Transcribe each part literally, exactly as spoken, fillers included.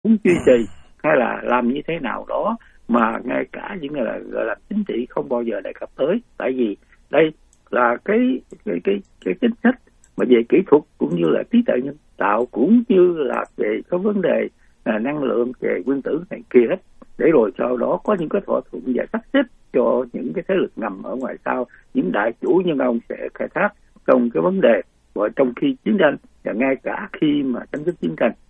muốn duy trì hay là làm như thế nào đó mà ngay cả những người là gọi là chính trị không bao giờ đề cập tới. Tại vì đây là cái cái cái cái chính sách mà về kỹ thuật cũng như là trí tuệ nhân tạo, cũng như là về cái vấn đề là năng lượng, về nguyên tử này kia hết, để rồi sau đó có những cái thỏa thuận và sắp xếp cho những cái thế lực ngầm ở ngoài sau, những đại chủ nhân ông sẽ khai thác trong cái vấn đề và trong khi chiến tranh và ngay cả khi mà chấm dứt chiến tranh.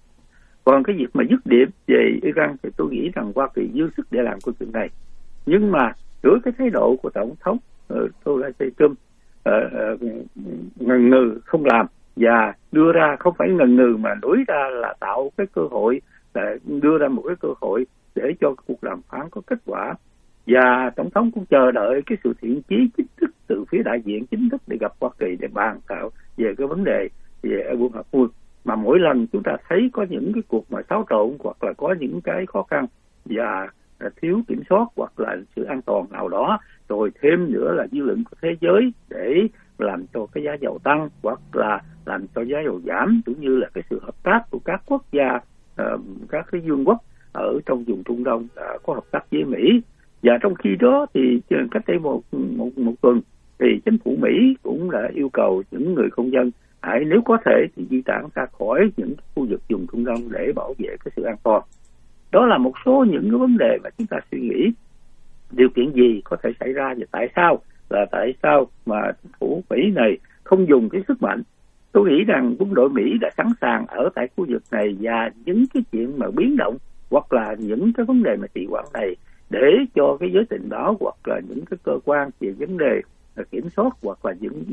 Còn cái việc mà dứt điểm về Iran thì tôi nghĩ rằng Hoa Kỳ dư sức để làm câu chuyện này. Nhưng mà đối với cái thái độ của Tổng thống uh, Donald Trump uh, uh, ngần ngừ không làm và đưa ra, không phải ngần ngừ mà đối ra là tạo cái cơ hội, là đưa ra một cái cơ hội để cho cuộc đàm phán có kết quả. Và Tổng thống cũng chờ đợi cái sự thiện chí chính thức từ phía đại diện chính thức để gặp Hoa Kỳ để bàn thảo về cái vấn đề về buôn hạt nhân. Mà mỗi lần chúng ta thấy có những cái cuộc mà xáo trộn hoặc là có những cái khó khăn và thiếu kiểm soát hoặc là sự an toàn nào đó, rồi thêm nữa là dư luận của thế giới để làm cho cái giá dầu tăng hoặc là làm cho giá dầu giảm, cũng như là cái sự hợp tác của các quốc gia, uh, các cái vương quốc ở trong vùng Trung Đông đã có hợp tác với Mỹ. Và trong khi đó thì cách đây một, một, một tuần thì chính phủ Mỹ cũng đã yêu cầu những người công dân hãy nếu có thể thì di tản ra khỏi những khu vực vùng Trung Đông để bảo vệ cái sự an toàn. Đó là một số những cái vấn đề mà chúng ta suy nghĩ điều kiện gì có thể xảy ra và tại sao là tại sao mà chính phủ Mỹ này không dùng cái sức mạnh. Tôi nghĩ rằng quân đội Mỹ đã sẵn sàng ở tại khu vực này, và những cái chuyện mà biến động hoặc là những cái vấn đề mà trì hoãn này để cho cái giới tình báo hoặc là những cái cơ quan về vấn đề kiểm soát hoặc là những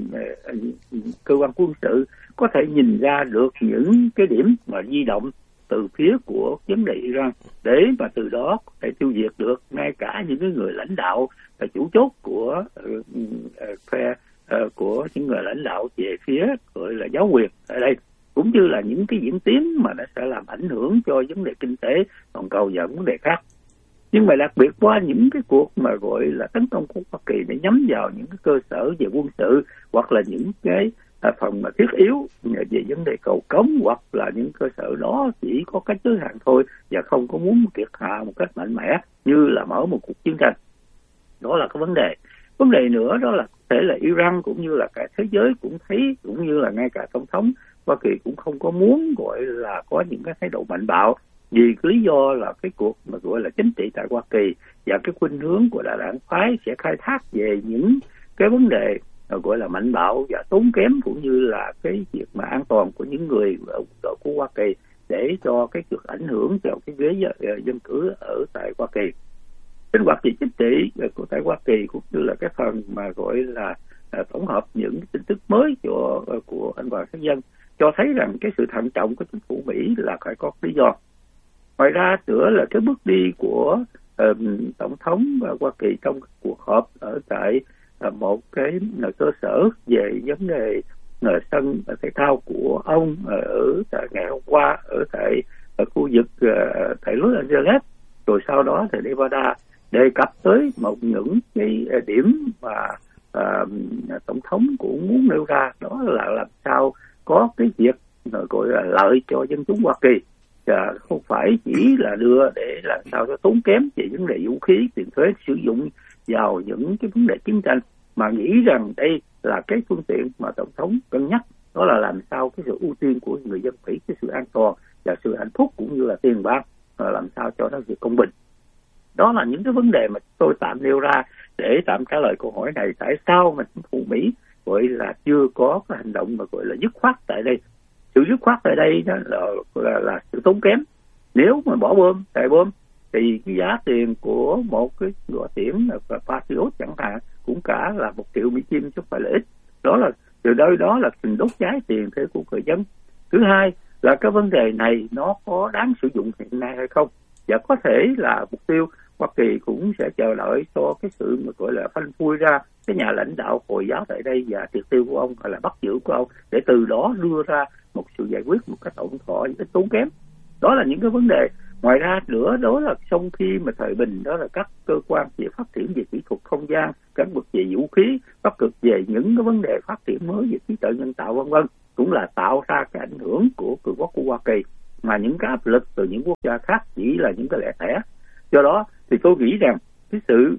uh, cơ quan quân sự có thể nhìn ra được những cái điểm mà di động từ phía của vấn đề Iran, để mà từ đó có thể tiêu diệt được ngay cả những cái người lãnh đạo là chủ chốt của phe uh, uh, uh, của những người lãnh đạo về phía gọi là giáo quyền ở đây, cũng như là những cái diễn tiến mà nó sẽ làm ảnh hưởng cho vấn đề kinh tế toàn cầu và vấn đề khác. Nhưng mà đặc biệt qua những cái cuộc mà gọi là tấn công của Hoa Kỳ để nhắm vào những cái cơ sở về quân sự hoặc là những cái à, phần mà thiết yếu về vấn đề cầu cống, hoặc là những cơ sở đó chỉ có cái giới hạn thôi và không có muốn kiệt hạ một cách mạnh mẽ như là mở một cuộc chiến tranh. Đó là cái vấn đề. Vấn đề nữa đó là có thể là Iran cũng như là cả thế giới cũng thấy, cũng như là ngay cả Tổng thống Hoa Kỳ cũng không có muốn gọi là có những cái thái độ mạnh bạo, vì lý do là cái cuộc mà gọi là chính trị tại Hoa Kỳ và cái khuynh hướng của đại đảng phái sẽ khai thác về những cái vấn đề gọi là mạnh bạo và tốn kém, cũng như là cái việc mà an toàn của những người ở của Hoa Kỳ để cho cái việc ảnh hưởng vào cái ghế dân cử ở tại Hoa Kỳ. Sinh hoạt về chính trị của tại Hoa Kỳ cũng như là cái phần mà gọi là tổng hợp những tin tức mới của của anh Hoàng Sát Dân cho thấy rằng cái sự thận trọng của chính phủ Mỹ là phải có lý do. Ngoài ra nữa là cái bước đi của uh, Tổng thống Hoa Kỳ trong cuộc họp ở tại uh, một cái uh, cơ sở về vấn đề uh, sân uh, thể thao của ông uh, ở tại ngày hôm qua ở tại uh, khu vực uh, tại Los Angeles, rồi sau đó thì Nevada, đề cập tới một những cái uh, điểm mà uh, Tổng thống cũng muốn nêu ra, đó là làm sao có cái việc uh, gọi là lợi cho dân chúng Hoa Kỳ. À, không phải chỉ là đưa để làm sao cho tốn kém về vấn đề vũ khí, tiền thuế sử dụng vào những cái vấn đề chiến tranh, mà nghĩ rằng đây là cái phương tiện mà Tổng thống cân nhắc, đó là làm sao cái sự ưu tiên của người dân Mỹ, cái sự an toàn và sự hạnh phúc cũng như là tiền bạc, làm sao cho nó được công bình. Đó là những cái vấn đề mà tôi tạm nêu ra để tạm trả lời câu hỏi này, tại sao mà chính phủ Mỹ gọi là chưa có cái hành động mà gọi là dứt khoát tại đây. Sự dứt khoát tại đây đó là, là, là sự tốn kém. Nếu mà bỏ bom, xài bom thì cái giá tiền của một cái quả tiễn Patriot chẳng hạn cũng cả là một triệu Mỹ Kim chứ không phải là ít. Đó là từ đây đó là tình đốt cháy tiền thế của người dân. Thứ hai là cái vấn đề này nó có đáng sử dụng hiện nay hay không, và có thể là mục tiêu Hoa Kỳ cũng sẽ chờ đợi cho cái sự mà gọi là phanh phui ra cái nhà lãnh đạo Hồi giáo tại đây và triệt tiêu của ông hay là bắt giữ của ông, để từ đó đưa ra một sự giải quyết một cách ổn thỏa với tốn kém. Đó là những cái vấn đề. Ngoài ra nữa đó là trong khi mà thời bình đó là các cơ quan về phát triển về kỹ thuật không gian, các vực về vũ khí, các cực về những cái vấn đề phát triển mới về trí tuệ nhân tạo vân vân cũng là tạo ra cái ảnh hưởng của cường quốc của Hoa Kỳ. mà những cái áp lực từ những quốc gia khác chỉ là những cái lẻ tẻ. Do đó thì tôi nghĩ rằng cái sự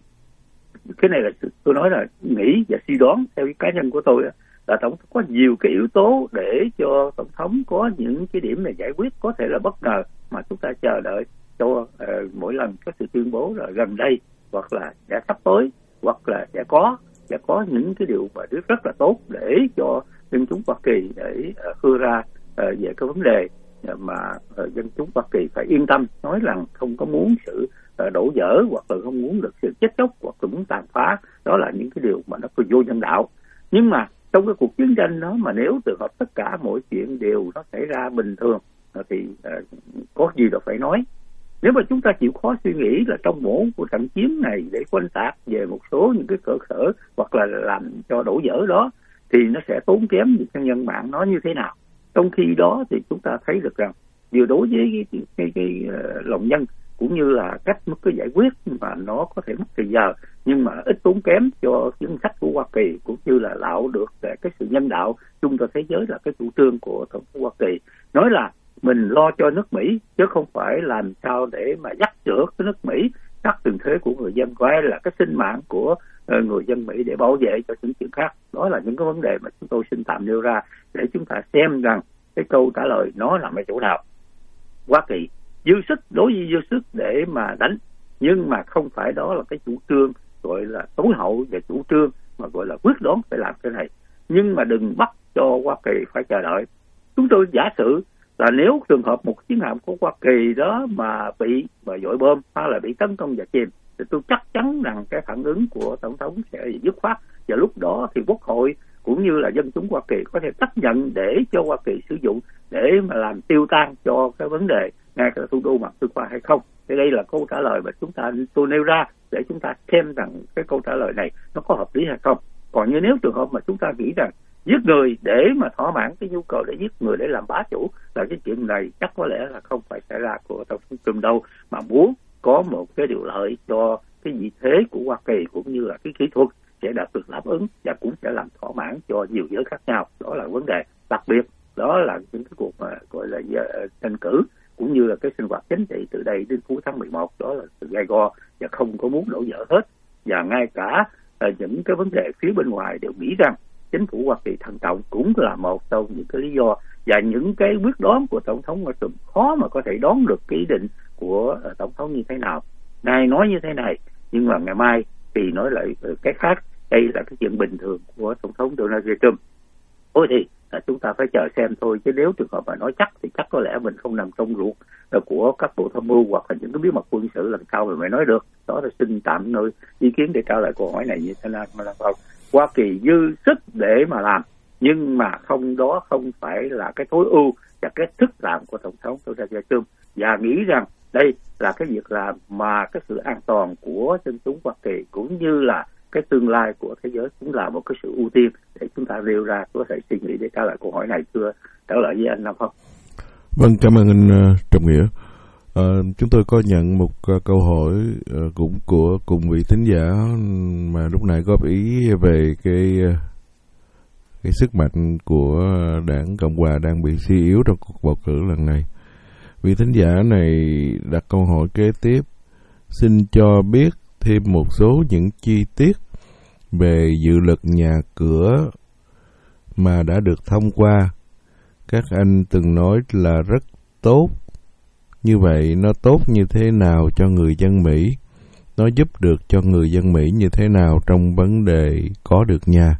cái này là sự, tôi nói là nghĩ và suy đoán theo cái cá nhân của tôi là tổng thống có nhiều cái yếu tố để cho tổng thống có những cái điểm này giải quyết có thể là bất ngờ mà chúng ta chờ đợi cho uh, mỗi lần có sự tuyên bố là gần đây hoặc là sẽ sắp tới hoặc là sẽ có sẽ có những cái điều mà rất rất là tốt để cho dân chúng Hoa Kỳ để uh, đưa ra uh, về cái vấn đề mà uh, dân chúng Hoa Kỳ phải yên tâm, nói rằng không có muốn sự uh, đổ vỡ hoặc là không muốn được sự chết chóc hoặc là muốn tàn phá. Đó là những cái điều mà nó có vô nhân đạo. Nhưng mà trong cái cuộc chiến tranh đó mà nếu trường hợp tất cả mọi chuyện đều nó xảy ra bình thường thì uh, có gì đâu phải nói. Nếu mà chúng ta chịu khó suy nghĩ là trong mỗi của trận chiến này để quan sát về một số những cái cơ sở hoặc là làm cho đổ vỡ đó thì nó sẽ tốn kém những nhân dân mạng nó như thế nào. Trong khi đó thì chúng ta thấy được rằng điều đối với cái, cái, cái, cái uh, lòng dân cũng như là cách mất cái giải quyết mà nó có thể mất thời giờ nhưng mà ít tốn kém cho chính sách của Hoa Kỳ cũng như là tạo được cái sự nhân đạo chung cho thế giới là cái chủ trương của Tổng thống Hoa Kỳ, nói là mình lo cho nước Mỹ chứ không phải làm sao để mà dắt chữa cái nước Mỹ, dắt tình thế của người dân, hay là cái sinh mạng của uh, người dân Mỹ để bảo vệ cho những chuyện khác. Đó là những cái vấn đề mà chúng tôi xin tạm nêu ra để chúng ta xem rằng cái câu trả lời nó nằm ở chỗ nào. Hoa Kỳ dư sức, đối với dư sức để mà đánh, nhưng mà không phải đó là cái chủ trương gọi là tối hậu và chủ trương mà gọi là quyết đoán phải làm cái này. Nhưng mà đừng bắt cho Hoa Kỳ phải chờ đợi. Chúng tôi giả sử là nếu trường hợp một chiến hạm của Hoa Kỳ đó mà bị mà dội bom hay là bị tấn công và chìm thì tôi chắc chắn rằng cái phản ứng của tổng thống sẽ dứt khoát, và lúc đó thì quốc hội cũng như là dân chúng Hoa Kỳ có thể chấp nhận để cho Hoa Kỳ sử dụng để mà làm tiêu tan cho cái vấn đề ngay cả thủ đô mặt tư khoa hay không. Thì đây là câu trả lời mà chúng ta tôi nêu ra để chúng ta xem rằng cái câu trả lời này nó có hợp lý hay không. Còn như nếu trường hợp mà chúng ta nghĩ rằng giết người để mà thỏa mãn cái nhu cầu để giết người để làm bá chủ là cái chuyện này chắc có lẽ là không phải xảy ra của tổng thống Trump đâu, mà muốn có một cái điều lợi cho cái vị thế của Hoa Kỳ cũng như là cái kỹ thuật sẽ đạt được đáp ứng và cũng sẽ làm thỏa mãn cho nhiều giới khác nhau. Đó là vấn đề đặc biệt, đó là những cái cuộc mà gọi là tranh cử cũng như là cái sinh hoạt chính trị từ đây đến cuối tháng mười một, đó là sự gay go và không có muốn đổ vỡ hết. Và ngay cả uh, những cái vấn đề phía bên ngoài đều nghĩ rằng chính phủ Hoa Kỳ thận trọng cũng là một trong những cái lý do, và những cái quyết đoán của tổng thống Trump khó mà có thể đoán được cái ý định của uh, tổng thống như thế nào. Nay nói như thế này nhưng mà ngày mai thì nói lại cái khác. Đây là cái chuyện bình thường của tổng thống Donald J. Trump. Thôi thì là chúng ta phải chờ xem thôi, chứ nếu trường hợp mà nói chắc thì chắc có lẽ mình không nằm trong ruột của các bộ tham mưu hoặc là những cái bí mật quân sự làm sao mà mới nói được. Đó là xin tạm nơi ý kiến để trả lời câu hỏi này như thế nào mà làm không. Hoa Kỳ dư sức để mà làm, nhưng mà không, đó không phải là cái tối ưu và cái thức làm của tổng thống Donald J. Trump, và nghĩ rằng đây là cái việc làm mà cái sự an toàn của dân chúng Hoa Kỳ cũng như là cái tương lai của thế giới cũng là một cái sự ưu tiên để chúng ta nêu ra. Có thể suy nghĩ để trả lời câu hỏi này chưa trả lời với anh Nam không? Vâng, cảm ơn anh uh, Trọng Nghĩa. Uh, chúng tôi có nhận một uh, câu hỏi uh, cũng của cùng vị thính giả mà lúc nãy góp ý về cái uh, cái sức mạnh của đảng Cộng hòa đang bị suy yếu trong cuộc bầu cử lần này. Vị thính giả này đặt câu hỏi kế tiếp: xin cho biết thêm một số những chi tiết về dự luật nhà cửa mà đã được thông qua. Các anh từng nói là rất tốt. Như vậy nó tốt như thế nào cho người dân Mỹ? Nó giúp được cho người dân Mỹ như thế nào trong vấn đề có được nhà?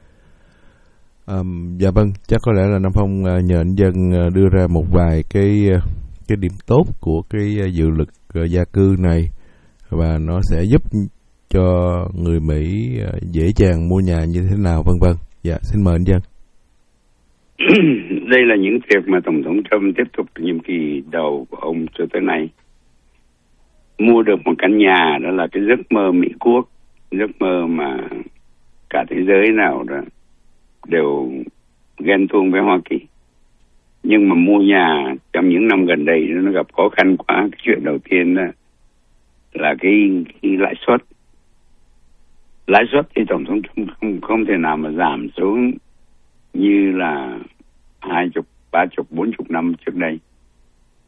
À, dạ vâng, chắc có lẽ là Nam Phong nhờ anh Dân đưa ra một vài cái cái điểm tốt của cái dự luật gia cư này, và nó sẽ giúp cho người Mỹ dễ dàng mua nhà như thế nào, vân vân. Dạ, xin mời anh Dân. Đây là những việc mà Tổng thống Trump tiếp tục nhiệm kỳ đầu của ông cho tới nay. Mua được một căn nhà đó là cái giấc mơ Mỹ quốc, giấc mơ mà cả thế giới nào đó đều ghen tuông với Hoa Kỳ. Nhưng mà mua nhà trong những năm gần đây nó gặp khó khăn quá. Cái chuyện đầu tiên là, là cái, cái lãi suất. Lãi suất thì Tổng thống Trump không, không thể nào mà giảm xuống như là hai chục, ba chục, bốn chục năm trước đây.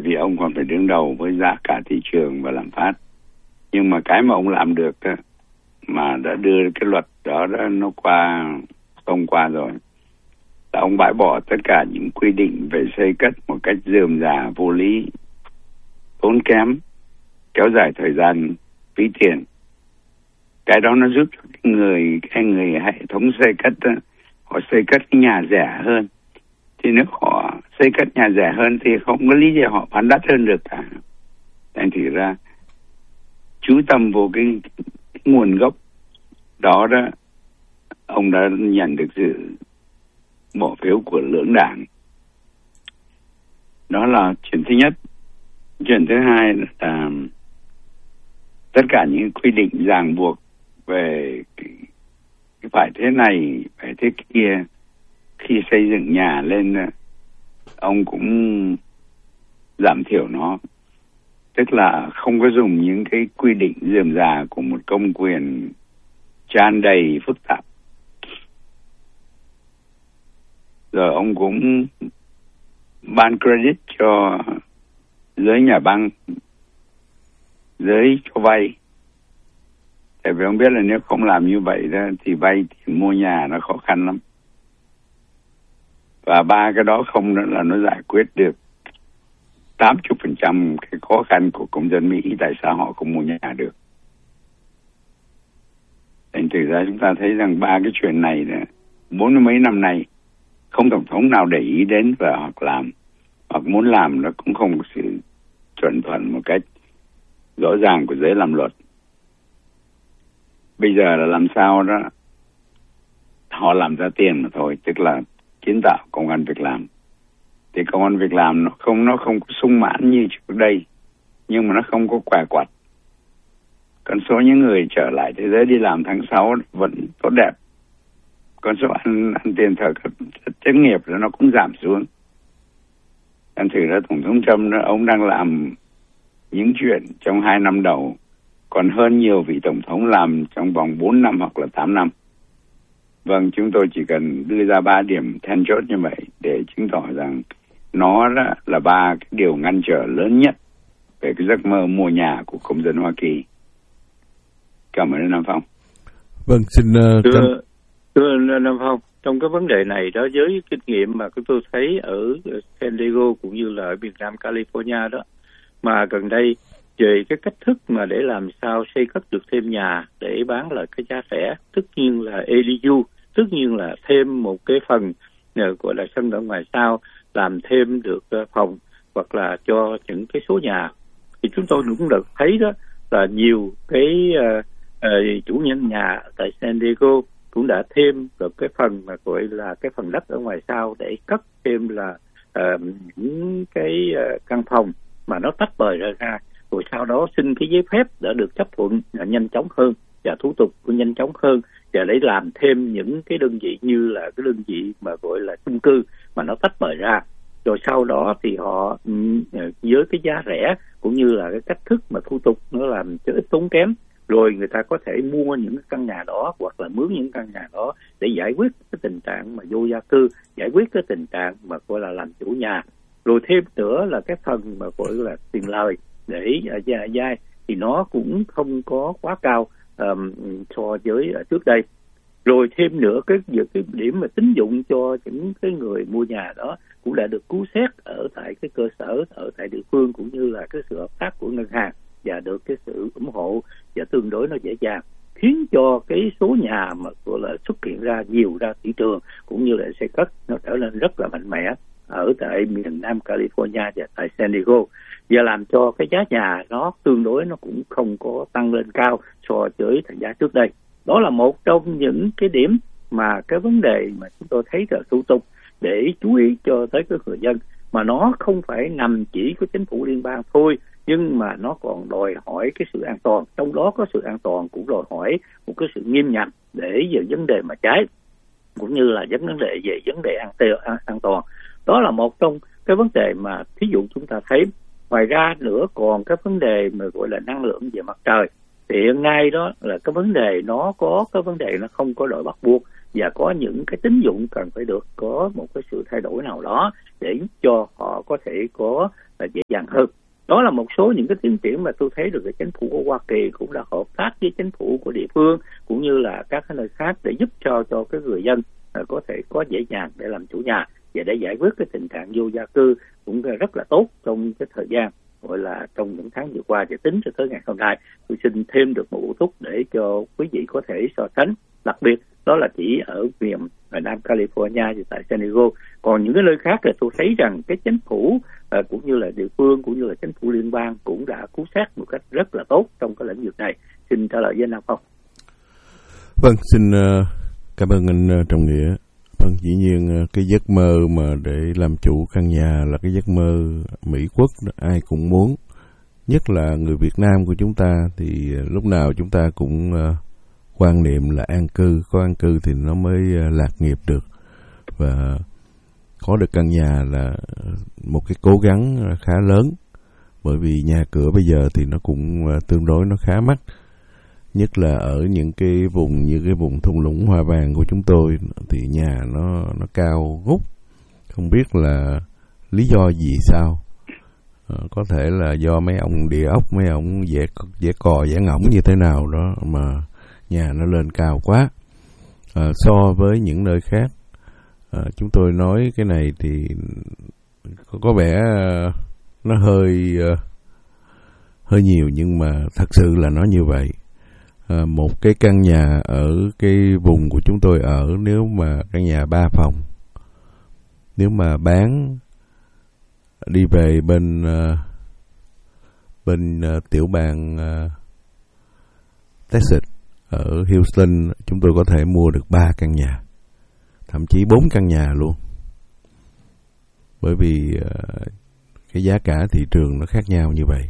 vì ông còn phải đương đầu với giá cả thị trường và lạm phát. Nhưng mà cái mà ông làm được đó, mà đã đưa cái luật đó, đó nó qua thông qua rồi, là ông bãi bỏ tất cả những quy định về xây cất một cách rườm rà, vô lý, tốn kém, kéo dài thời gian, phí tiền. Cái đó nó giúp cho cái người cái người hệ thống xây cất đó, họ xây cất cái nhà rẻ hơn. Thì nếu họ xây cất nhà rẻ hơn thì không có lý do họ bán đắt hơn được cả. Thành thử ra chú tâm vô cái, cái nguồn gốc đó đó, ông đã nhận được sự bỏ phiếu của lưỡng đảng. Đó là chuyện thứ nhất. Chuyện thứ hai là tất cả những quy định ràng buộc về cái, cái phải thế này, phải thế kia khi xây dựng nhà lên, ông cũng giảm thiểu nó. Tức là không có dùng những cái quy định rườm rà của một công quyền tràn đầy phức tạp. Rồi ông cũng ban credit cho giới nhà băng, giới cho vay. Tại vì ông biết là nếu không làm như vậy đó, thì vay tiền mua nhà nó khó khăn lắm. Và ba cái đó không nữa là nó giải quyết được tám mươi phần trăm cái khó khăn của công dân Mỹ tại sao họ không mua nhà được. Thành thử ra chúng ta thấy rằng ba cái chuyện này nè, bốn mươi mấy năm nay không tổng thống nào để ý đến và hoặc làm, hoặc muốn làm nó cũng không có sự chuẩn thuận một cách rõ ràng của giới làm luật. Bây giờ là làm sao đó họ làm ra tiền mà thôi, tức là kiến tạo công ăn việc làm. Thì công ăn việc làm nó không nó không có sung mãn như trước đây, nhưng mà nó không có què quặt. Con số những người trở lại thế giới đi làm tháng sáu vẫn tốt đẹp. Con số ăn, ăn tiền thợ thất nghiệp rồi nó cũng giảm xuống. Thành thử ra Tổng thống Trump đó, ông đang làm những chuyện trong hai năm đầu còn hơn nhiều vị Tổng thống làm trong vòng bốn năm hoặc là tám năm. Vâng, chúng tôi chỉ cần đưa ra ba điểm then chốt như vậy để chứng tỏ rằng nó đó là ba cái điều ngăn trở lớn nhất về cái giấc mơ mua nhà của công dân Hoa Kỳ. Cảm ơn Nam Phong. Vâng, xin uh, thưa, thưa Nam Phong, trong cái vấn đề này đó, với kinh nghiệm mà chúng tôi thấy ở San Diego cũng như là ở miền Nam California đó, mà gần đây về cái cách thức mà để làm sao xây cất được thêm nhà để bán lại cái giá rẻ, tất nhiên là a đê u, tất nhiên là thêm một cái phần gọi là sân ở ngoài sau, làm thêm được phòng hoặc là cho những cái số nhà. Thì chúng tôi cũng được thấy đó là nhiều cái uh, uh, chủ nhân nhà tại San Diego cũng đã thêm được cái phần mà gọi là cái phần đất ở ngoài sau để cất thêm là uh, những cái uh, căn phòng mà nó tách bời ra ra, rồi sau đó xin cái giấy phép đã được chấp thuận nhanh chóng hơn và thủ tục cũng nhanh chóng hơn, và để làm thêm những cái đơn vị như là cái đơn vị mà gọi là chung cư mà nó tách bời ra. Rồi sau đó thì họ với cái giá rẻ cũng như là cái cách thức mà thủ tục nó làm cho ít tốn kém, rồi người ta có thể mua những cái căn nhà đó hoặc là mướn những căn nhà đó để giải quyết cái tình trạng mà vô gia cư, giải quyết cái tình trạng mà gọi là làm chủ nhà. Rồi thêm nữa là cái phần mà gọi là tiền lời để uh, dai thì nó cũng không có quá cao um, so với uh, trước đây. Rồi thêm nữa cái việc cái điểm mà tín dụng cho những cái người mua nhà đó cũng đã được cứu xét ở tại cái cơ sở, ở tại địa phương, cũng như là cái sự hợp tác của ngân hàng và được cái sự ủng hộ và tương đối nó dễ dàng, khiến cho cái số nhà mà gọi là xuất hiện ra nhiều ra thị trường cũng như là xây cất nó trở nên rất là mạnh mẽ ở tại miền Nam California và tại San Diego, và làm cho cái giá nhà nó tương đối nó cũng không có tăng lên cao so với thời giá trước đây. Đó là một trong những cái điểm mà cái vấn đề mà chúng tôi thấy là thủ tục để chú ý cho tới cái người dân, mà nó không phải nằm chỉ của chính phủ liên bang thôi, nhưng mà nó còn đòi hỏi cái sự an toàn. Trong đó có sự an toàn cũng đòi hỏi một cái sự nghiêm ngặt để về vấn đề mà cháy, cũng như là vấn đề về vấn đề an, an, an toàn. Đó là một trong cái vấn đề mà thí dụ chúng ta thấy. Ngoài ra nữa còn cái vấn đề mà gọi là năng lượng về mặt trời. Thì hiện nay đó là cái vấn đề nó có cái vấn đề nó không có đòi bắt buộc, và có những cái tín dụng cần phải được có một cái sự thay đổi nào đó để cho họ có thể có là dễ dàng dàng hơn. Đó là một số những cái tiến triển mà tôi thấy được cái chính phủ của Hoa Kỳ cũng đã hợp tác với chính phủ của địa phương cũng như là các cái nơi khác để giúp cho cho cái người dân uh, có thể có dễ dàng để làm chủ nhà và để giải quyết cái tình trạng vô gia cư cũng rất là tốt trong cái thời gian gọi là trong những tháng vừa qua. Để tính cho tới ngày hôm nay, tôi xin thêm được một bộ thuốc để cho quý vị có thể so sánh, đặc biệt đó là chỉ ở miền ở Nam California và tại San Diego. Còn những cái nơi khác thì tôi thấy rằng cái chính phủ uh, cũng như là địa phương cũng như là chính phủ liên bang cũng đã cứu sát một cách rất là tốt trong cái lĩnh vực này. Xin trả lời với anh Nam Phong. Vâng, xin uh, cảm ơn anh uh, Trọng Nghĩa. Vâng, dĩ nhiên uh, cái giấc mơ mà để làm chủ căn nhà là cái giấc mơ Mỹ quốc, ai cũng muốn. Nhất là người Việt Nam của chúng ta thì uh, lúc nào chúng ta cũng uh, quan niệm là an cư, có an cư thì nó mới uh, lạc nghiệp được. Và có được căn nhà là một cái cố gắng khá lớn, bởi vì nhà cửa bây giờ thì nó cũng uh, tương đối nó khá mắc. Nhất là ở những cái vùng như cái vùng thung lũng Hoa Vàng của chúng tôi thì nhà nó nó cao ngút, không biết là lý do gì sao. À, có thể là do mấy ông địa ốc, mấy ông vẽ vẽ cò vẽ ngỗng như thế nào đó mà nhà nó lên cao quá à, so với những nơi khác. À, chúng tôi nói cái này thì có, có vẻ uh, nó hơi uh, hơi nhiều, nhưng mà thật sự là nó như vậy. À, một cái căn nhà ở cái vùng của chúng tôi ở, nếu mà căn nhà ba phòng, nếu mà bán đi về bên uh, bên uh, tiểu bang uh, Texas ở Houston, chúng tôi có thể mua được ba căn nhà, thậm chí bốn căn nhà luôn, bởi vì uh, cái giá cả thị trường nó khác nhau như vậy.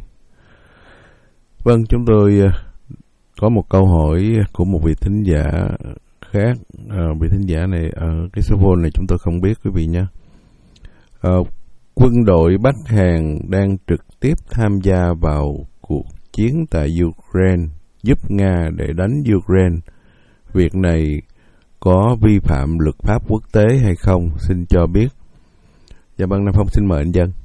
Vâng, chúng tôi uh, có một câu hỏi của một vị thính giả khác. À, vị thính giả này ở uh, cái số phone này chúng tôi không biết quý vị nhé. Uh, quân đội Bắc Hàn đang trực tiếp tham gia vào cuộc chiến tại Ukraine, giúp Nga để đánh Ukraine. Việc này có vi phạm luật pháp quốc tế hay không? Xin cho biết. Dạ vâng, Nam Phong xin mời anh Dân.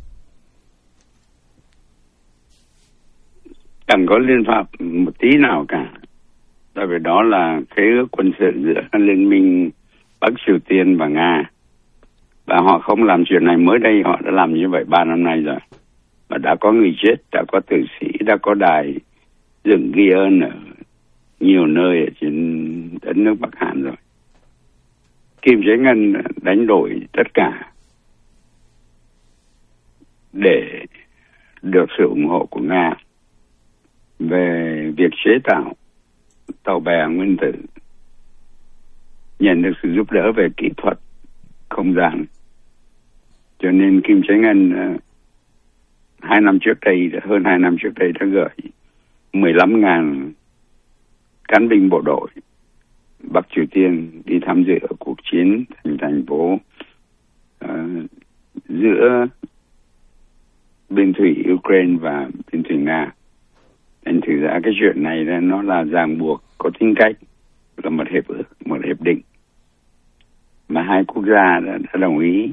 Chẳng có liên pháp một tí nào cả. Tại vì đó là khế ước quân sự giữa Liên minh Bắc Triều Tiên và Nga. Và họ không làm chuyện này mới đây, họ đã làm như vậy ba năm nay rồi. Và đã có người chết, đã có tử sĩ, đã có đài dựng ghi ơn ở nhiều nơi ở trên đất nước Bắc Hàn rồi. Kim Jong Un đánh đổi tất cả để được sự ủng hộ của Nga về việc chế tạo tàu bè nguyên tử, nhận được sự giúp đỡ về kỹ thuật không gian. Cho nên Kim Jong Un uh, hai năm trước đây, hơn hai năm trước đây đã gửi mười lăm nghìn cán binh bộ đội Bắc Triều Tiên đi tham dự ở cuộc chiến thành thành phố uh, giữa biên thủy Ukraine và biên thủy Nga. Thành thử ra cái chuyện này nó là ràng buộc có tính cách, là một hiệp ước, một hiệp định mà hai quốc gia đã, đã đồng ý.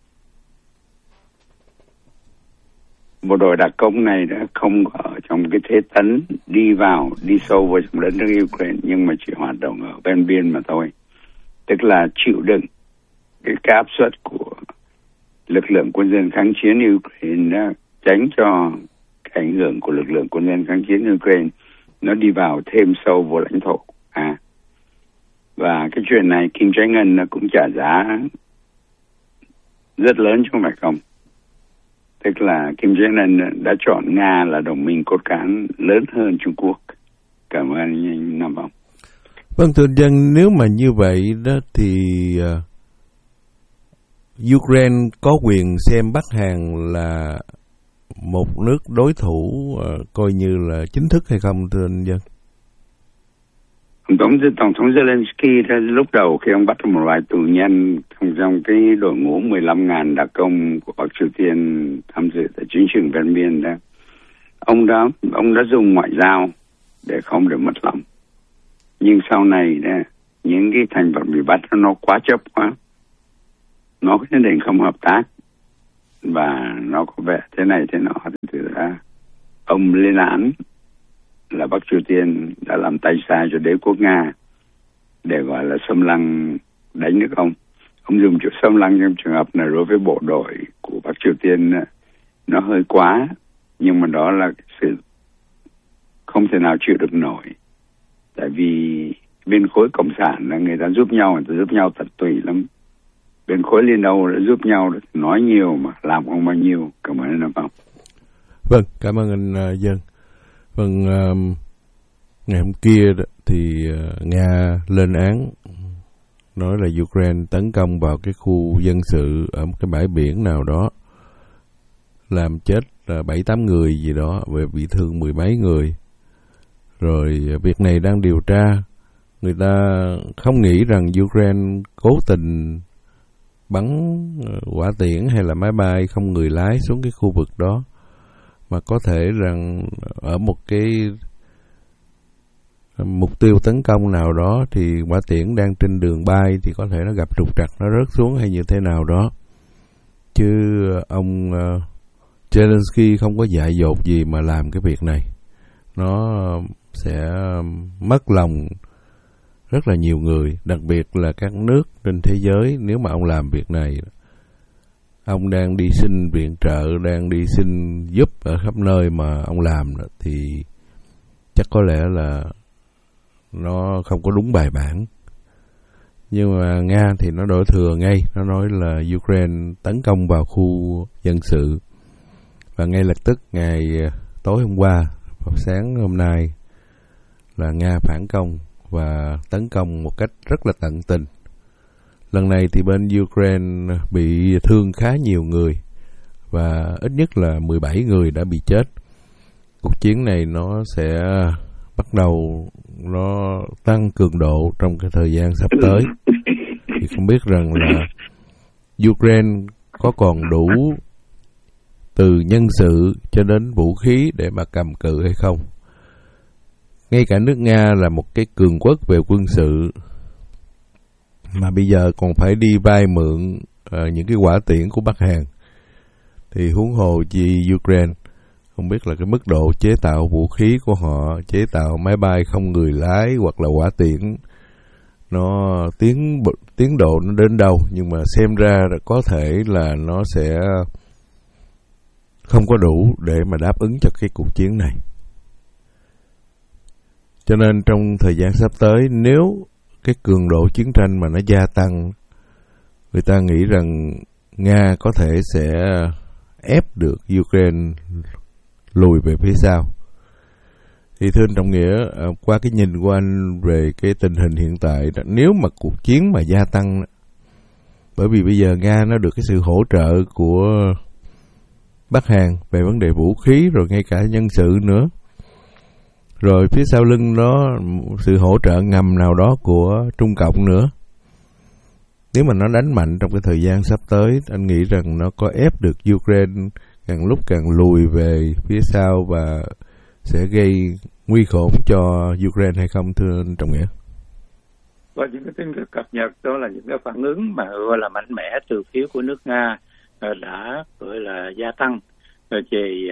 Bộ đội đặc công này đã không ở trong cái thế tấn đi vào, đi sâu vào trong đất nước Ukraine, nhưng mà chỉ hoạt động ở ven biên mà thôi. Tức là chịu đựng cái áp suất của lực lượng quân dân kháng chiến Ukraine, tránh cho cái ảnh hưởng của lực lượng quân dân kháng chiến Ukraine nó đi vào thêm sâu vào lãnh thổ. À, và cái chuyện này Kim Jong Un nó cũng trả giá rất lớn chứ không phải không. Tức là Kim Jong Un đã chọn Nga là đồng minh cốt cán lớn hơn Trung Quốc. Cảm ơn anh Nam Phong. Vâng, thưa dân, nếu mà như vậy đó thì uh, Ukraine có quyền xem Bắc Hàn là một nước đối thủ uh, coi như là chính thức hay không, thưa anh Dân? Tổng, Tổng thống Zelensky lúc đầu khi ông bắt một vài tù nhân trong, trong cái đội ngũ mười lăm nghìn đặc công của Bắc Triều Tiên tham dự tại chiến trường ven biên đó, ông đã ông đã dùng ngoại giao để không được mất lòng. Nhưng sau này đó, những cái thành phần bị bắt nó quá chấp quá, nó quyết định không hợp tác, và nó có vẻ thế này thế nọ, thì ra ông lên án là Bắc Triều Tiên đã làm tay sai cho đế quốc Nga để gọi là xâm lăng đánh nước ông. Ông dùng chữ xâm lăng trong trường hợp này đối với bộ đội của Bắc Triều Tiên nó hơi quá, nhưng mà đó là sự không thể nào chịu được nổi. Tại vì bên khối cộng sản là người ta giúp nhau, người ta giúp nhau tận tụy lắm. Bên khối Liên Âu đã giúp nhau, nói nhiều mà làm không bao nhiêu. Cảm ơn anh Phong. Vâng, cảm ơn anh uh, Dân. Vâng, uh, ngày hôm kia đó, thì uh, Nga lên án nói là Ukraine tấn công vào cái khu dân sự ở một cái bãi biển nào đó, làm chết là bảy tám người gì đó, và bị thương mười mấy người. Rồi việc này đang điều tra. Người ta không nghĩ rằng Ukraine cố tình bắn hỏa tiễn hay là máy bay không người lái xuống cái khu vực đó, mà có thể rằng ở một cái mục tiêu tấn công nào đó thì hỏa tiễn đang trên đường bay thì có thể nó gặp trục trặc, nó rớt xuống hay như thế nào đó. Chứ ông uh, Zelensky không có dại dột gì mà làm cái việc này. Nó sẽ mất lòng rất là nhiều người, đặc biệt là các nước trên thế giới. Nếu mà ông làm việc này, ông đang đi xin viện trợ, đang đi xin giúp ở khắp nơi mà ông làm, thì chắc có lẽ là nó không có đúng bài bản. Nhưng mà Nga thì nó đổ thừa ngay, nó nói là Ukraine tấn công vào khu dân sự, và ngay lập tức ngày tối hôm qua và sáng hôm nay là Nga phản công và tấn công một cách rất là tận tình. Lần này thì bên Ukraine bị thương khá nhiều người, và ít nhất là mười bảy người đã bị chết. Cuộc chiến này nó sẽ bắt đầu nó tăng cường độ trong cái thời gian sắp tới. Thì không biết rằng là Ukraine có còn đủ từ nhân sự cho đến vũ khí để mà cầm cự hay không. Ngay cả nước Nga là một cái cường quốc về quân sự mà bây giờ còn phải đi vay mượn uh, những cái hỏa tiễn của Bắc Hàn, thì huống hồ chi Ukraine. Không biết là cái mức độ chế tạo vũ khí của họ, chế tạo máy bay không người lái hoặc là hỏa tiễn, nó tiến tiến độ nó đến đâu. Nhưng mà xem ra là có thể là nó sẽ không có đủ để mà đáp ứng cho cái cuộc chiến này. Cho nên trong thời gian sắp tới, nếu cái cường độ chiến tranh mà nó gia tăng, người ta nghĩ rằng Nga có thể sẽ ép được Ukraine lùi về phía sau. Thì thưa anh Trọng Nghĩa, qua cái nhìn của anh về cái tình hình hiện tại, nếu mà cuộc chiến mà gia tăng, bởi vì bây giờ Nga nó được cái sự hỗ trợ của Bắc Hàn về vấn đề vũ khí, rồi ngay cả nhân sự nữa, rồi phía sau lưng nó sự hỗ trợ ngầm nào đó của Trung Cộng nữa. Nếu mà nó đánh mạnh trong cái thời gian sắp tới, anh nghĩ rằng nó có ép được Ukraine càng lúc càng lùi về phía sau và sẽ gây nguy khốn cho Ukraine hay không, thưa anh Trọng Nghĩa? Và những cái tin cập nhật đó là những cái phản ứng mà gọi là mạnh mẽ từ phía của nước Nga đã gọi là gia tăng về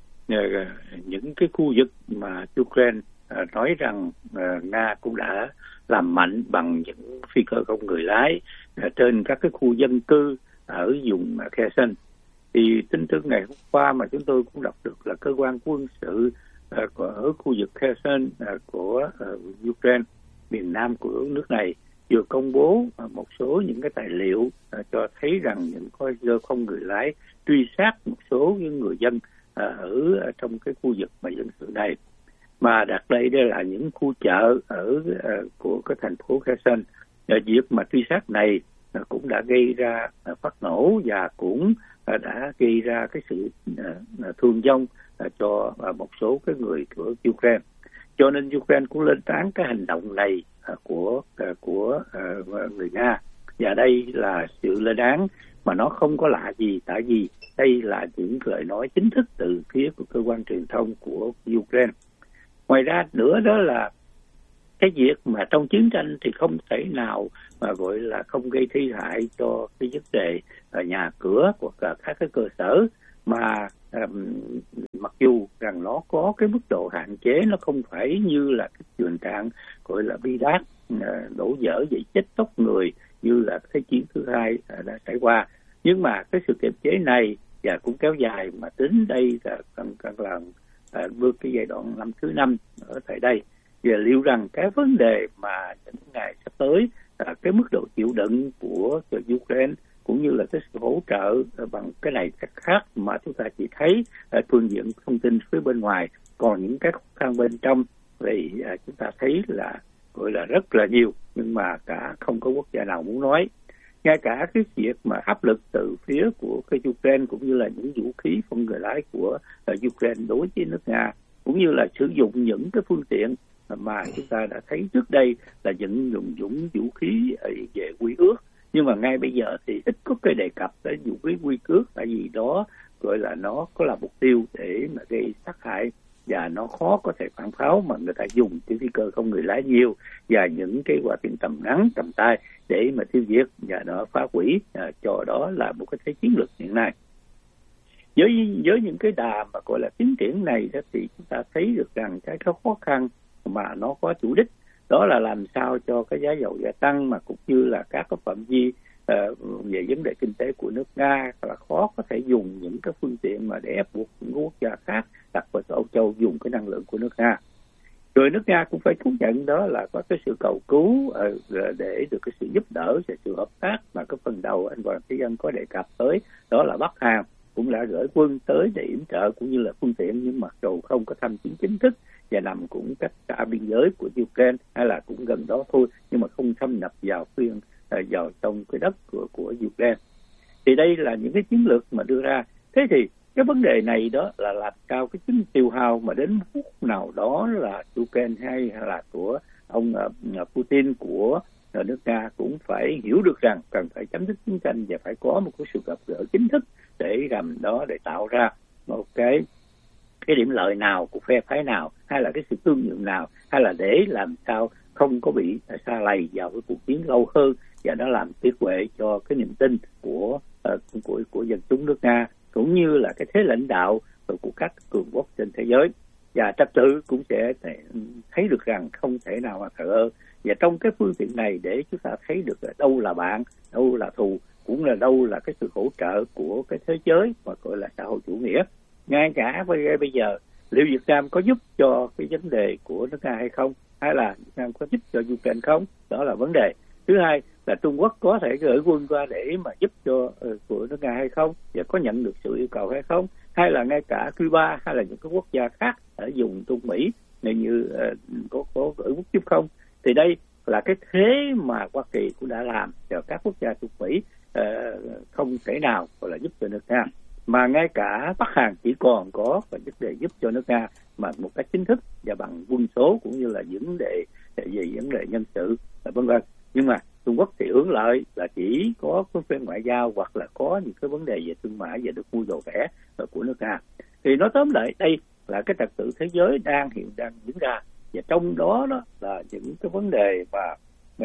những cái khu vực mà Ukraine nói rằng Nga cũng đã làm mạnh bằng những phi cơ không người lái trên các cái khu dân cư ở vùng Kherson. Thì tin tức ngày hôm qua mà chúng tôi cũng đọc được là cơ quan quân sự ở khu vực Kherson của Ukraine, miền nam của nước này, vừa công bố một số những cái tài liệu cho thấy rằng những phi cơ không người lái truy sát một số những người dân ở trong cái khu vực mà dân sự này. Mà đặt đây đây là những khu chợ ở uh, của cái thành phố Kherson. Việc mà truy sát này uh, cũng đã gây ra uh, phát nổ và cũng uh, đã gây ra cái sự uh, thương vong uh, cho uh, một số cái người của Ukraine. Cho nên Ukraine cũng lên án cái hành động này uh, của uh, của uh, người Nga. Và đây là sự lên án mà nó không có lạ gì, tại vì đây là những lời nói chính thức từ phía của cơ quan truyền thông của Ukraine. Ngoài ra nữa đó là cái việc mà trong chiến tranh thì không thể nào mà gọi là không gây thi hại cho cái vấn đề nhà cửa của cả các cái cơ sở, mà um, mặc dù rằng nó có cái mức độ hạn chế, nó không phải như là cái tình trạng gọi là bi đát, uh, đổ vỡ vậy chết chóc người như là thế chiến thứ hai uh, đã trải qua. Nhưng mà cái sự kiềm chế này và cũng kéo dài, mà đến đây là cần cần là uh, bước cái giai đoạn năm thứ năm ở tại đây. Và liệu rằng cái vấn đề mà những ngày sắp tới, uh, cái mức độ chịu đựng của Ukraine cũng như là cái sự hỗ trợ bằng cái này cái khác mà chúng ta chỉ thấy ở phương diện thông tin phía bên ngoài, còn những cái khó khăn bên trong thì uh, chúng ta thấy là gọi là rất là nhiều, nhưng mà cả không có quốc gia nào muốn nói. Ngay cả cái việc mà áp lực từ phía của cái Ukraine cũng như là những vũ khí không người lái của uh, Ukraine đối với nước Nga, cũng như là sử dụng những cái phương tiện mà chúng ta đã thấy trước đây là những dùng dũng vũ khí về quy ước, nhưng mà ngay bây giờ thì ít có cái đề cập tới vũ khí quy ước, tại vì đó gọi là nó có là mục tiêu để mà gây sát hại, và nó khó có thể phản pháo mà người ta dùng cái phi cơ không người lái nhiều và những cái quả tiễn tầm ngắn tầm tay để mà tiêu diệt và nó phá hủy, à, cho đó là một cái thế chiến lược hiện nay. Với với những cái đà mà gọi là tiến triển này đó, thì chúng ta thấy được rằng cái khó khăn mà nó có chủ đích, đó là làm sao cho cái giá dầu gia tăng, mà cũng như là các cái phạm vi uh, về vấn đề kinh tế của nước Nga là khó có thể dùng những cái phương tiện mà để ép buộc những quốc gia khác, đặc biệt là Âu Châu, dùng cái năng lượng của nước Nga. Rồi nước Nga cũng phải thú nhận đó là có cái sự cầu cứu uh, để được cái sự giúp đỡ và sự hợp tác mà cái phần đầu anh Hoàng Thế Dân có đề cập tới, đó là Bắc Hàn cũng đã gửi quân tới để yểm trợ cũng như là phương tiện, nhưng mặc dù không có tham chiến chính thức và nằm cũng cách xa biên giới của Ukraine hay là cũng gần đó thôi, nhưng mà không xâm nhập vào phiên vào trong cái đất của của Ukraine. Thì đây là những cái chiến lược mà đưa ra. Thế thì cái vấn đề này đó là làm sao cái chính tiêu hao mà đến phút nào đó là Ukraine hay là của ông uh, Putin của uh, nước Nga cũng phải hiểu được rằng cần phải chấm dứt chiến tranh và phải có một cái sự gặp gỡ chính thức để làm đó, để tạo ra một cái cái điểm lợi nào của phe phái nào, hay là cái sự tương nhượng nào, hay là để làm sao không có bị sa lầy vào cái cuộc chiến lâu hơn, và nó làm tiết huệ cho cái niềm tin của uh, của của dân chúng nước Nga, cũng như là cái thế lãnh đạo của các cường quốc trên thế giới. Và trật tự cũng sẽ thấy được rằng không thể nào mà thờ ơ. Và trong cái phương tiện này để chúng ta thấy được là đâu là bạn, đâu là thù, cũng là đâu là cái sự hỗ trợ của cái thế giới mà gọi là xã hội chủ nghĩa. Ngay cả bây giờ liệu Việt Nam có giúp cho cái vấn đề của nước Nga hay không, hay là Việt Nam có giúp cho Ukraine không, đó là vấn đề. Thứ hai là Trung Quốc có thể gửi quân qua để mà giúp cho uh, của nước Nga hay không, và có nhận được sự yêu cầu hay không, hay là ngay cả Cuba hay là những cái quốc gia khác ở vùng Trung Mỹ này như uh, có có gửi quốc giúp không. Thì đây là cái thế mà Hoa Kỳ cũng đã làm cho các quốc gia Trung Mỹ, uh, không thể nào gọi là giúp cho nước Nga, mà ngay cả Bắc Hàn chỉ còn có vấn đề giúp cho nước Nga mà một cách chính thức và bằng quân số cũng như là vấn đề về vấn đề nhân sự vân vân. Nhưng mà Trung Quốc thì hưởng lợi là chỉ có cái phe ngoại giao hoặc là có những cái vấn đề về thương mại và được mua đồ rẻ của nước Nga. Thì nói tóm lại đây là cái trật tự thế giới đang hiện đang diễn ra, và trong đó đó là những cái vấn đề mà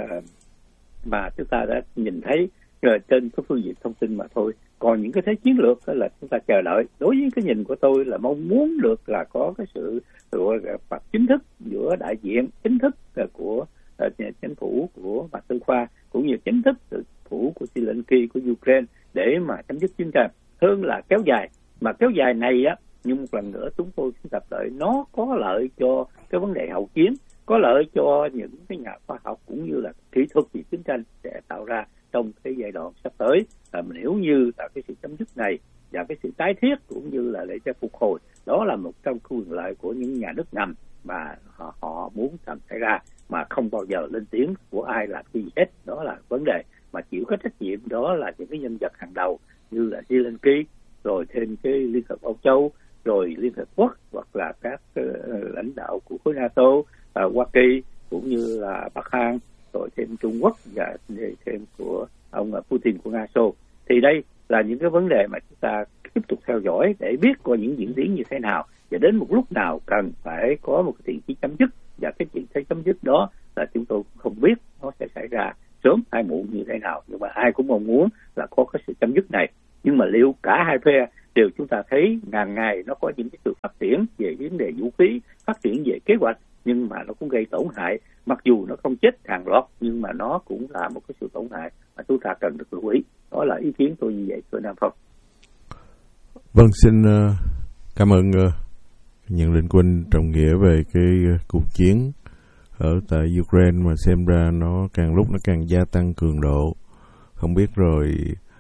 mà chúng ta đã nhìn thấy rồi trên cái phương diện thông tin mà thôi. Còn những cái thế chiến lược đó là chúng ta chờ đợi. Đối với cái nhìn của tôi là mong muốn được là có cái sự gặp chính thức giữa đại diện chính thức của uh, chính phủ của Mạc Tư Khoa cũng như chính thức chính phủ của Zelensky của Ukraine để mà chấm dứt chiến tranh, hơn là kéo dài. Mà kéo dài này á, nhưng một lần nữa chúng tôi xin tập đợi nó có lợi cho cái vấn đề hậu chiến, có lợi cho những cái nhà khoa học cũng như là kỹ thuật về chiến tranh sẽ tạo ra trong cái giai đoạn sắp tới. À, nếu như là cái sự chấm dứt này và cái sự tái thiết cũng như là để cho phục hồi, đó là một trong quyền lợi của những nhà nước ngầm mà họ, họ muốn làm xảy ra, mà không bao giờ lên tiếng của ai làm cái gì hết. Đó là vấn đề mà chịu cái trách nhiệm đó là những cái nhân vật hàng đầu như là Zelensky, rồi thêm cái Liên hợp Âu Châu, rồi Liên hợp Quốc, hoặc là các uh, lãnh đạo của khối NATO, uh, Hoa Kỳ cũng như là Bắc Hàn, rồi thêm Trung Quốc và thêm của ông Putin của Nga Xô. Thì đây là những cái vấn đề mà chúng ta tiếp tục theo dõi để biết có những diễn biến như thế nào, và đến một lúc nào cần phải có một cái thiện chí chấm dứt, và cái chuyện thấy chấm dứt đó là chúng tôi không biết nó sẽ xảy ra sớm hay muộn như thế nào, nhưng mà ai cũng mong muốn là có cái sự chấm dứt này. Nhưng mà liệu cả hai phe đều chúng ta thấy ngàn ngày nó có những cái sự phát triển về vấn đề vũ khí, phát triển về kế hoạch, nhưng mà nó cũng gây tổn hại. Mặc dù nó không chết hàng loạt nhưng mà nó cũng là một cái sự tổn hại mà chúng ta cần được lưu ý. Đó là ý kiến tôi như vậy, thưa Nam Phong. Vâng, xin uh, cảm ơn uh, nhận định của anh Trọng Nghĩa về cái uh, cuộc chiến ở tại Ukraine mà xem ra nó càng lúc nó càng gia tăng cường độ. Không biết rồi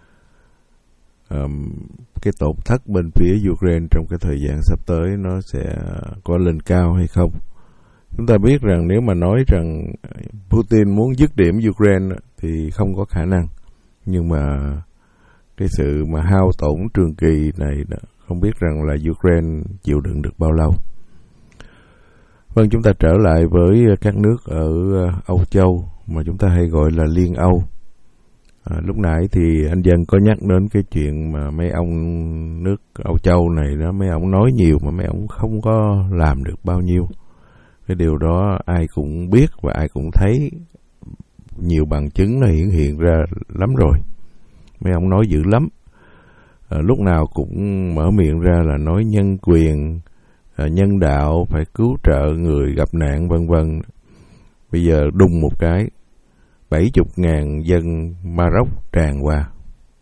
um, cái tổn thất bên phía Ukraine trong cái thời gian sắp tới nó sẽ có lên cao hay không. Chúng ta biết rằng nếu mà nói rằng Putin muốn dứt điểm Ukraine thì không có khả năng. Nhưng mà cái sự mà hao tổn trường kỳ này không biết rằng là Ukraine chịu đựng được bao lâu. Vâng, chúng ta trở lại với các nước ở Âu Châu mà chúng ta hay gọi là Liên Âu. À, lúc nãy thì anh Dân có nhắc đến cái chuyện mà mấy ông nước Âu Châu này đó, mấy ông nói nhiều mà mấy ông không có làm được bao nhiêu. Cái điều đó ai cũng biết và ai cũng thấy, nhiều bằng chứng nó hiện hiện ra lắm rồi. Mấy ông nói dữ lắm, à, lúc nào cũng mở miệng ra là nói nhân quyền, à, nhân đạo, phải cứu trợ người gặp nạn vân vân. Bây giờ đùng một cái, bảy mươi ngàn dân Maroc tràn qua.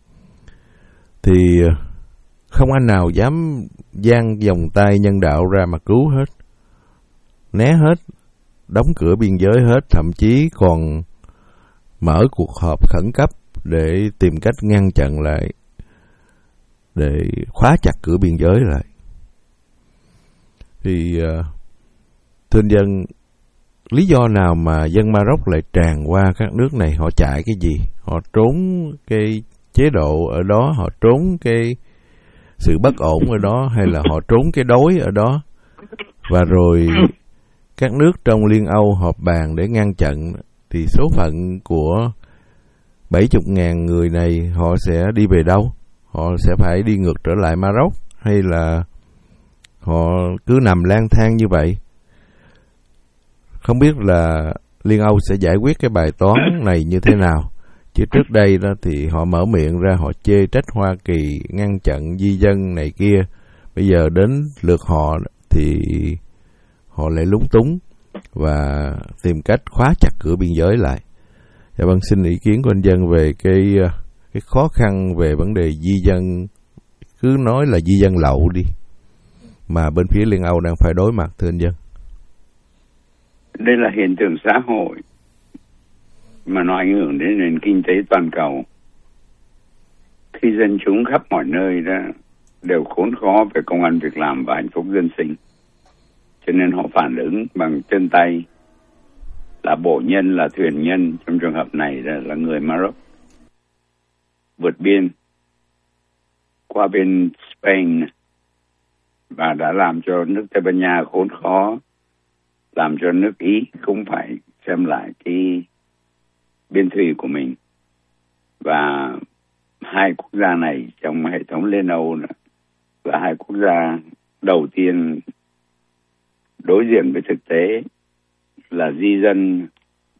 Thì không anh nào dám dang vòng tay nhân đạo ra mà cứu hết. Né hết, đóng cửa biên giới hết, thậm chí còn mở cuộc họp khẩn cấp để tìm cách ngăn chặn lại, để khóa chặt cửa biên giới lại. Thì uh, thưa anh Dân, lý do nào mà dân Maroc lại tràn qua các nước này? Họ chạy cái gì? Họ trốn cái chế độ ở đó, họ trốn cái sự bất ổn ở đó, hay là họ trốn cái đói ở đó? Và rồi các nước trong Liên Âu họp bàn để ngăn chặn, thì số phận của bảy mươi ngàn người này họ sẽ đi về đâu? Họ sẽ phải đi ngược trở lại Maroc, hay là họ cứ nằm lang thang như vậy? Không biết là Liên Âu sẽ giải quyết cái bài toán này như thế nào. Chứ trước đây đó thì họ mở miệng ra, họ chê trách Hoa Kỳ ngăn chặn di dân này kia. Bây giờ đến lượt họ thì họ lại lúng túng và tìm cách khóa chặt cửa biên giới lại. Dạ vâng, xin ý kiến của anh Dân về cái cái khó khăn về vấn đề di dân, cứ nói là di dân lậu đi, mà bên phía Liên Âu đang phải đối mặt, thưa anh Dân. Đây là hiện tượng xã hội mà nó ảnh hưởng đến nền kinh tế toàn cầu. Khi dân chúng khắp mọi nơi đó đều khốn khó về công ăn việc làm và hạnh phúc dân sinh, cho nên họ phản ứng bằng chân tay, là bộ nhân, là thuyền nhân. Trong trường hợp này là, là người Maroc vượt biên qua bên Spain và đã làm cho nước Tây Ban Nha khốn khó, làm cho nước Ý cũng phải xem lại cái biên thủy của mình. Và hai quốc gia này trong hệ thống Liên Âu là hai quốc gia đầu tiên đối diện với thực tế là di dân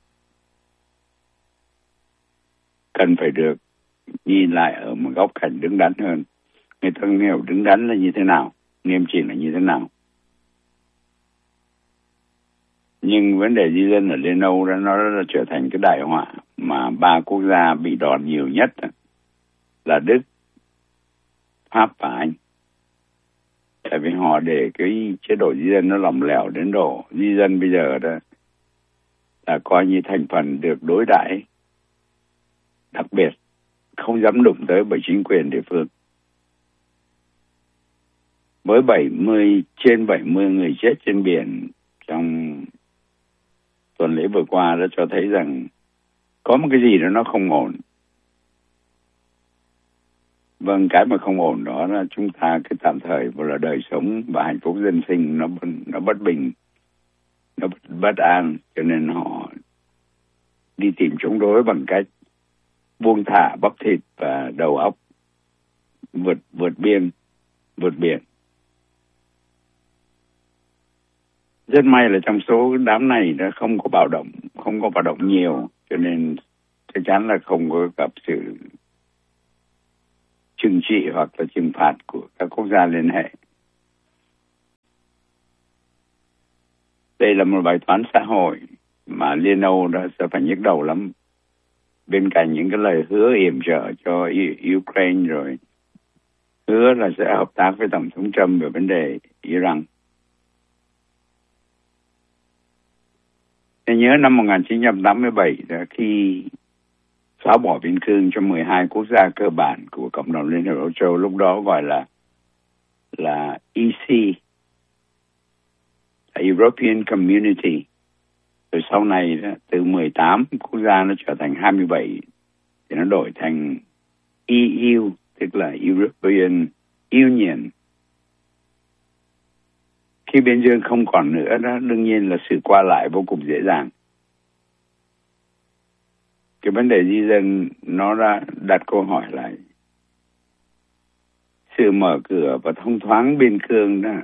cần phải được nhìn lại ở một góc cạnh đứng đắn hơn. Người ta hiểu đứng đắn là như thế nào, nghiêm chỉnh là như thế nào. Nhưng vấn đề di dân ở Liên Âu đó, nó đã trở thành cái đại họa mà ba quốc gia bị đòn nhiều nhất là Đức, Pháp và Anh. Tại vì họ để cái chế độ di dân nó lỏng lẻo đến độ di dân bây giờ đó là coi như thành phần được đối đãi đặc biệt, không dám đụng tới bởi chính quyền địa phương. Với bảy mươi trên bảy mươi người chết trên biển trong tuần lễ vừa qua đã cho thấy rằng có một cái gì đó nó không ổn. Vâng, cái mà không ổn đó là chúng ta cái tạm thời vừa là đời sống và hạnh phúc dân sinh nó nó bất bình, nó bất an, cho nên họ đi tìm chống đối bằng cách buông thả bắp thịt và đầu óc, vượt vượt biên, vượt biển. Rất may là trong số đám này đã không có bạo động, không có hoạt động nhiều, cho nên chắc chắn là không có gặp sự trừng trị hoặc là trừng phạt của các quốc gia liên hệ. Đây là một bài toán xã hội mà Liên Âu đã sẽ phải nhức đầu lắm. Bên cạnh những cái lời hứa yểm trợ cho Ukraine rồi hứa là sẽ hợp tác với Tổng thống Trump về vấn đề Iran. Tôi nhớ năm một nghìn chín trăm tám mươi bảy là khi xóa bỏ biên cương cho mười hai quốc gia cơ bản của cộng đồng Liên hiệp Âu Châu, lúc đó gọi là là E C, là European Community. Rồi sau này từ mười tám quốc gia nó trở thành hai mươi bảy, thì nó đổi thành E U, tức là European Union. Khi biên giới không còn nữa đó, đương nhiên là sự qua lại vô cùng dễ dàng. Cái vấn đề di dân nó đã đặt câu hỏi lại. Sự mở cửa và thông thoáng biên cương đó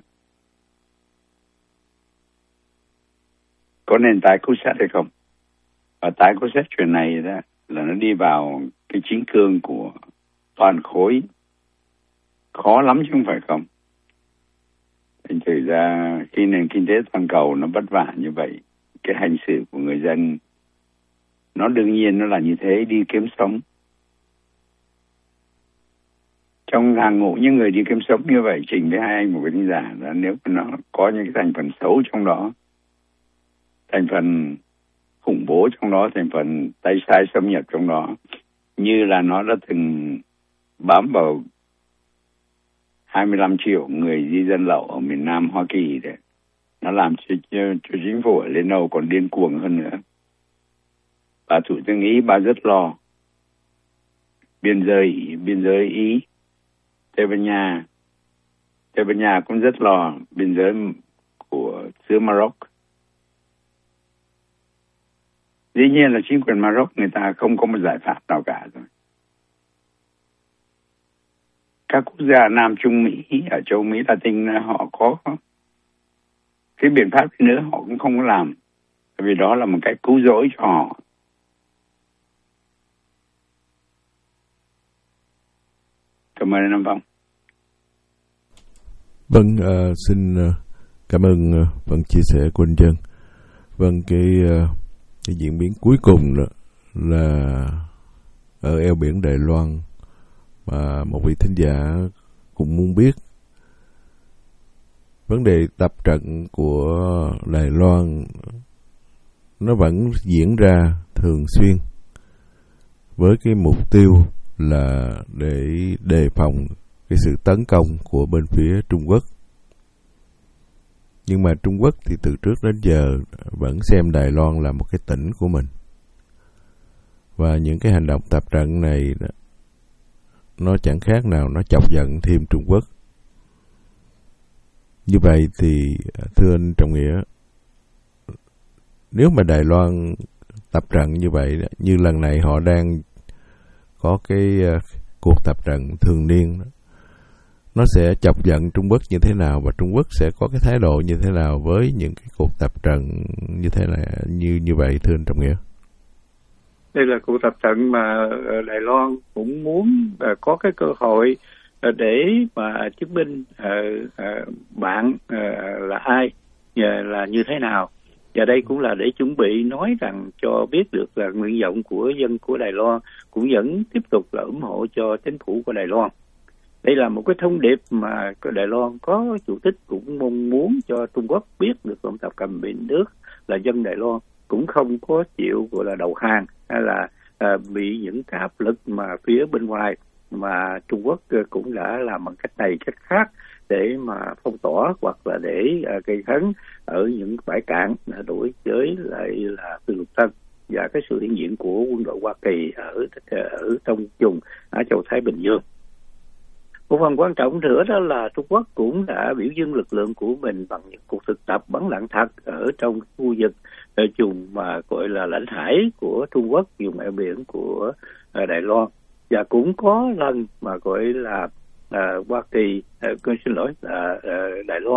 có nên tái cốt xét hay không? Và tái cốt xét chuyện này đó là nó đi vào cái chính cương của toàn khối, khó lắm chứ không phải không? Thành thử ra khi nền kinh tế toàn cầu nó vất vả như vậy, cái hành xử của người dân nó đương nhiên nó là như thế, đi kiếm sống. Trong hàng ngũ những người đi kiếm sống như vậy, Trình với hai anh một cái tin giả là nếu nó có những cái thành phần xấu trong đó, thành phần khủng bố trong đó, thành phần tay sai xâm nhập trong đó, như là nó đã từng bám vào hai mươi lăm triệu người di dân lậu ở miền Nam Hoa Kỳ đấy. Nó làm cho, cho, cho chính phủ ở Liên Âu còn điên cuồng hơn nữa. Bà Thủ tướng Ý, bà rất lo. Biên giới, biên giới Ý, Tây Ban Nha. Tây Ban Nha cũng rất lo biên giới của xứ Maroc. Dĩ nhiên là chính quyền Maroc người ta không có một giải pháp nào cả rồi. Các quốc gia Nam Trung Mỹ, ở châu Mỹ Latin họ có cái biện pháp nữa họ cũng không có làm. Vì đó là một cái cứu rỗi cho họ. Cảm ơn anh Phong. Vâng, uh, xin uh, cảm ơn uh, phần chia sẻ của anh Dân. Vâng, cái, uh, cái diễn biến cuối cùng đó là ở eo biển Đài Loan, mà một vị thính giả cũng muốn biết vấn đề tập trận của Đài Loan nó vẫn diễn ra thường xuyên với cái mục tiêu là để đề phòng cái sự tấn công của bên phía Trung Quốc. Nhưng mà Trung Quốc thì từ trước đến giờ vẫn xem Đài Loan là một cái tỉnh của mình. Và những cái hành động tập trận này nó chẳng khác nào nó chọc giận thêm Trung Quốc. Như vậy thì thưa anh Trọng Nghĩa, nếu mà Đài Loan tập trận như vậy, như lần này họ đang có cái uh, cuộc tập trận thường niên đó, nó sẽ chọc giận Trung Quốc như thế nào, và Trung Quốc sẽ có cái thái độ như thế nào với những cái cuộc tập trận như thế này, như như vậy thưa anh Trọng Nghĩa? Đây là cuộc tập trận mà Đài Loan cũng muốn uh, có cái cơ hội uh, để mà chứng minh uh, uh, bạn uh, là ai, uh, là như thế nào. Và đây cũng là để chuẩn bị nói rằng cho biết được là nguyện vọng của dân của Đài Loan cũng vẫn tiếp tục là ủng hộ cho chính phủ của Đài Loan. Đây là một cái thông điệp mà Đài Loan có chủ tịch cũng mong muốn cho Trung Quốc biết được ông Tập Cận Bình nước là dân Đài Loan cũng không có chịu gọi là đầu hàng hay là à, bị những cái áp lực mà phía bên ngoài, mà Trung Quốc cũng đã làm bằng cách này cách khác để mà phong tỏa hoặc là để uh, gây hấn ở những bãi cạn đối với lại là Phi Luật Tân, và cái sự hiện diện của quân đội Hoa Kỳ ở ở trong vùng ở châu Thái Bình Dương. Một phần quan trọng nữa đó là Trung Quốc cũng đã biểu dương lực lượng của mình bằng những cuộc thực tập bắn đạn thật ở trong khu vực ở vùng mà gọi là lãnh hải của Trung Quốc, vùng eo biển của uh, Đài Loan, và cũng có lần mà gọi là À, Hoa Kỳ, à, xin lỗi, à, à, Đài Loan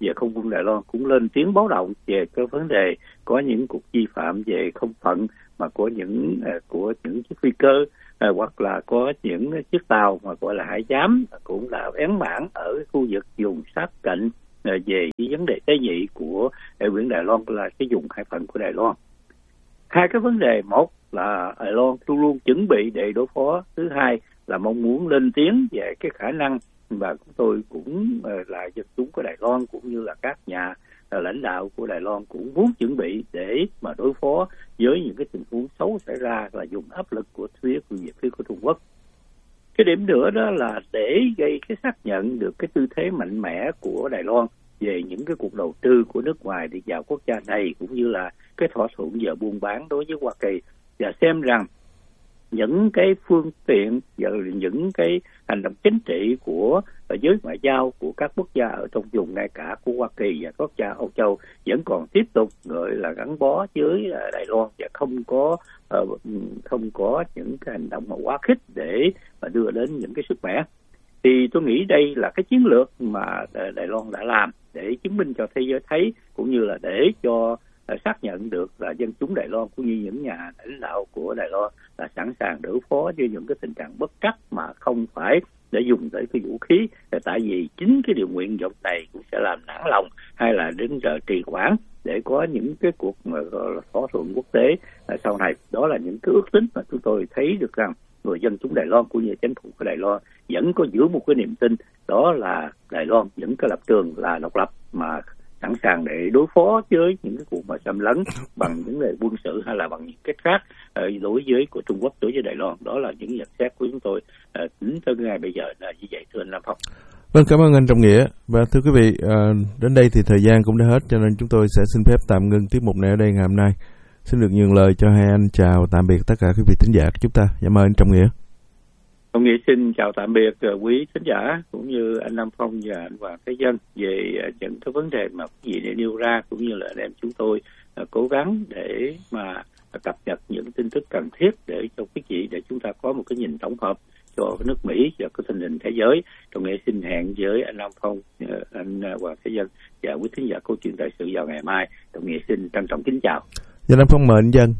về không quân Đài Loan cũng lên tiếng báo động về cái vấn đề có những cuộc vi phạm về không phận mà của những uh, của những chiếc phi cơ uh, hoặc là có những chiếc tàu mà gọi là hải giám cũng đã ém mảng ở khu vực vùng sát cạnh uh, về cái vấn đề tế nhị của uh, biển Đài Loan, là cái vùng hải phận của Đài Loan. Hai cái vấn đề, một là Đài Loan luôn luôn chuẩn bị để đối phó, thứ hai là mong muốn lên tiếng về cái khả năng, và chúng tôi cũng là dân chúng của Đài Loan cũng như là các nhà lãnh đạo của Đài Loan cũng muốn chuẩn bị để mà đối phó với những cái tình huống xấu xảy ra, là dùng áp lực của phía của phía của Trung Quốc. Cái điểm nữa đó là để gây cái xác nhận được cái tư thế mạnh mẽ của Đài Loan về những cái cuộc đầu tư của nước ngoài đi vào quốc gia này, cũng như là cái thỏa thuận giờ buôn bán đối với Hoa Kỳ, và xem rằng những cái phương tiện và những cái hành động chính trị của giới ngoại giao của các quốc gia ở trong vùng, ngay cả của Hoa Kỳ và quốc gia Âu Châu, vẫn còn tiếp tục gọi là gắn bó với Đài Loan, và không có uh, không có những cái hành động mà quá khích để mà đưa đến những cái sức mẻ. Thì tôi nghĩ đây là cái chiến lược mà Đài Loan đã làm để chứng minh cho thế giới thấy, cũng như là để cho xác nhận được là dân chúng Đài Loan cũng như những nhà lãnh đạo của Đài Loan là sẵn sàng đối phó với những cái tình trạng bất trắc mà không phải để dùng tới cái vũ khí, tại vì chính cái điều nguyện vọng này cũng sẽ làm nản lòng hay là đến giờ trì hoãn để có những cái cuộc mà gọi là thỏa thuận quốc tế sau này. Đó là những cái ước tính mà chúng tôi thấy được rằng người dân chúng Đài Loan cũng như chính phủ của Đài Loan vẫn có giữ một cái niềm tin, đó là Đài Loan vẫn có lập trường là độc lập mà sẵn sàng để đối phó với những cái cuộc mà xâm lấn bằng những lời quân sự hay là bằng những cách khác đối với của Trung Quốc đối với Đài Loan. Đó là những nhận xét của chúng tôi tính tới ngày bây giờ là như vậy, thưa anh Nam Phong. Vâng, cảm ơn anh Trọng Nghĩa. Và thưa quý vị, đến đây thì thời gian cũng đã hết, cho nên chúng tôi sẽ xin phép tạm ngưng tiết mục này ở đây ngày hôm nay. Xin được nhường lời cho hai anh chào tạm biệt tất cả quý vị thính giả của chúng ta. Cảm ơn anh Trọng Nghĩa. Trọng Nghĩa xin chào tạm biệt quý thính giả cũng như anh Nam Phong và anh Hoàng Thế Dân về những cái vấn đề mà quý vị đã nêu ra, cũng như là anh em chúng tôi cố gắng để mà cập nhật những tin tức cần thiết để cho quý vị, để chúng ta có một cái nhìn tổng hợp cho nước Mỹ và cái tình hình thế giới. Trọng Nghĩa xin hẹn với anh Nam Phong, anh Hoàng Thế Dân và quý thính giả câu chuyện thời sự vào ngày mai. Trọng Nghĩa xin trân trọng kính chào. Dạ, Nam Phong mời anh Dân.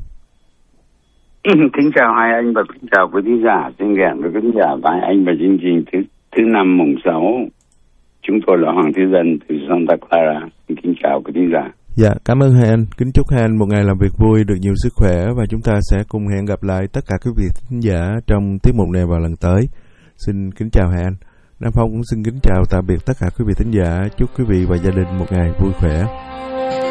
Kính chào hai anh và kính chào quý thính giả. Xin hẹn với quý thính giả và hai anh vào chương trình thứ thứ năm mùng sáu. Chúng tôi là Hoàng Thế Dân từ Santa Clara. Xin kính chào quý thính giả. Dạ, cảm ơn hai anh. Kính chúc hai anh một ngày làm việc vui, được nhiều sức khỏe, và chúng ta sẽ cùng hẹn gặp lại tất cả quý vị thính giả trong tiết mục này vào lần tới. Xin kính chào hai anh. Nam Phong cũng xin kính chào tạm biệt tất cả quý vị thính giả. Chúc quý vị và gia đình một ngày vui khỏe.